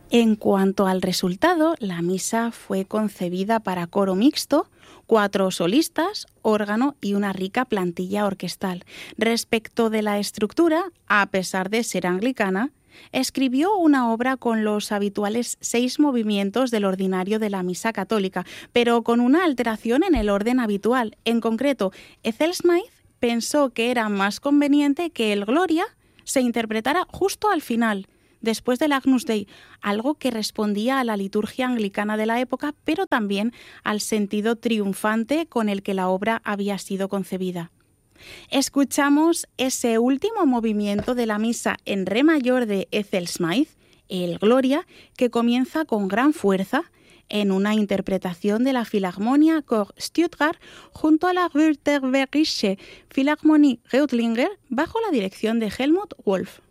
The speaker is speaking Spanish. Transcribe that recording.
En cuanto al resultado, la misa fue concebida para coro mixto, 4 solistas, órgano y una rica plantilla orquestal. Respecto de la estructura, a pesar de ser anglicana, escribió una obra con los habituales 6 movimientos del ordinario de la misa católica, pero con una alteración en el orden habitual. En concreto, Ethel Smythe pensó que era más conveniente que el Gloria se interpretara justo al final, después del Agnus Dei, algo que respondía a la liturgia anglicana de la época, pero también al sentido triunfante con el que la obra había sido concebida. Escuchamos ese último movimiento de la misa en re mayor de Ethel Smythe, el Gloria, que comienza con gran fuerza en una interpretación de la Philharmonia Chor Stuttgart junto a la Württembergische Philharmonie Reutlinger bajo la dirección de Helmut Wolff.